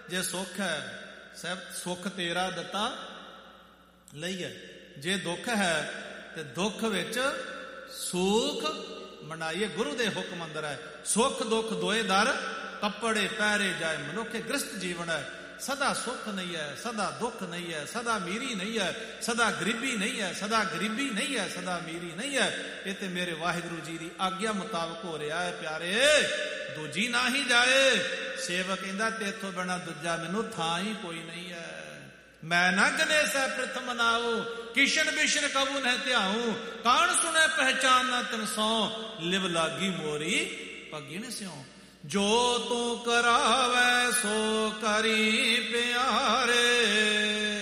ਜੇ ਸੁੱਖ ਹੈ ਸਭ ਸੁੱਖ ਤੇਰਾ ਦਿੱਤਾ ਲਈਏ, ਜੇ ਦੁੱਖ ਹੈ ਤੇ ਦੁੱਖ ਵਿੱਚ ਸੁੱਖ ਮਨਾਈਏ। ਗੁਰੂ ਦੇ ਹੁਕਮ ਅੰਦਰ ਹੈ ਸੁੱਖ ਦੁੱਖ ਦੋਏ ਦਰ ਕੱਪੜੇ ਪਹਿਰੇ ਜਾਏ। ਮਨੁੱਖ ਗ੍ਰਸਤ ਜੀਵਨ ਹੈ, ਸਦਾ ਸੁੱਖ ਨਹੀਂ ਹੈ, ਸਦਾ ਦੁੱਖ ਨਹੀਂ ਹੈ, ਸਦਾ ਅਮੀਰੀ ਨਹੀਂ ਹੈ, ਸਦਾ ਗਰੀਬੀ ਨਹੀਂ ਹੈ, ਸਦਾ ਗਰੀਬੀ ਨਹੀਂ ਹੈ, ਸਦਾ ਅਮੀਰੀ ਨਹੀਂ ਹੈ। ਇਹ ਤੇ ਮੇਰੇ ਵਾਹਿਗੁਰੂ ਜੀ ਦੀ ਆਗਿਆ ਮੁਤਾਬਕ ਹੋ ਰਿਹਾ ਹੈ। ਪਿਆਰੇ ਦੂਜੀ ਨਾ ਹੀ ਜਾਏ। ਸੇਵਕ ਕਹਿੰਦਾ ਤੇਥੋਂ ਬਿਨਾਂ ਦੂਜਾ ਮੈਨੂੰ ਥਾਂ ਹੀ ਕੋਈ ਨਹੀਂ ਹੈ। ਮੈਂ ਨਾ ਗਨੇਸੈ ਪ੍ਰਥਮ ਨਾਉ, ਕਿਸ਼ਨ ਬਿਸ਼ਨ ਕਬੂ ਨਹਿ ਧਿਆਉ। ਕਾਣ ਸੁਣੈ ਪਹਿਚਾਨ ਨਾ ਤਿਨ ਸੋ, ਲਿਵ ਲਾਗੀ ਮੋਰੀ ਪਗਿਣ ਸਿਉ। ਜੋ ਤੂੰ ਕਰਾਵੈ ਸੋ ਕਰੀ ਪਿਆਰੇ।